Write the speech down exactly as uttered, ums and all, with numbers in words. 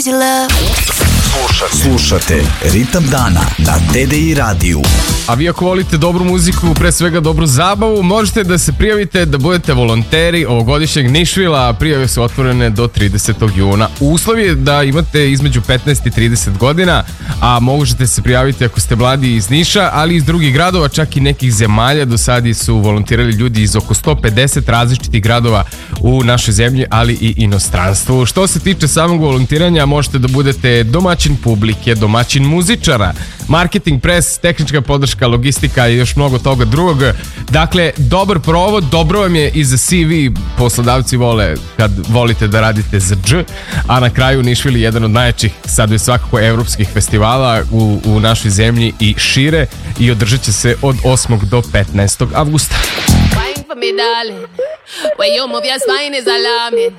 Slušate, slušate Ritam dana na T D I radiju. A vi ako volite dobru muziku, pre svega dobru zabavu, možete da se prijavite da budete volonteri ovogodišnjeg Nišvila. Prijave su otvorene do tridesetog juna. Uslov je da imate između petnaest i trideset godina, a možete se prijaviti ako ste mladi iz Niša, ali iz drugih gradova, čak i nekih zemalja. Do sada su volontirali ljudi iz oko sto pedeset različitih gradova u našoj zemlji, ali i inostranstvu. Što se tiče samog volontiranja, možete da budete domaćin publike, domaćin muzičara, marketing, pres, tehnička podrška, logistika i još mnogo toga drugog. Dakle, dobar provod, dobro vam je i za C V, poslodavci vole kad volite da radite za dž, a na kraju Nišvil je jedan od najjačih, sad je svakako evropskih festivala u, u našoj zemlji i šire, i održat će se od osmog do petnaestog avgusta. For me, darling, when you move your spine is alarming.